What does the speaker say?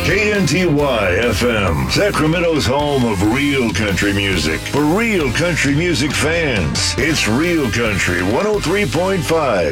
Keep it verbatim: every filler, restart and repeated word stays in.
K N T Y F M, Sacramento's home of real country music. For real country music fans, it's Real Country one oh three point five.